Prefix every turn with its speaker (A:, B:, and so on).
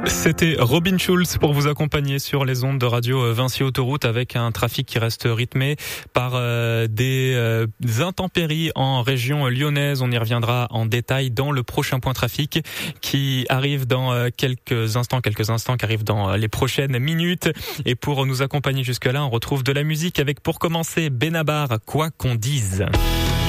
A: C'était Robin Schulz pour vous accompagner sur les ondes de radio Vinci Autoroute avec un trafic qui reste rythmé par des intempéries en région lyonnaise. On y reviendra en détail dans le prochain point trafic qui arrive dans quelques instants qui arrivent dans les prochaines minutes. Et pour nous accompagner jusque-là, on retrouve de la musique avec pour commencer Benabar, quoi qu'on dise.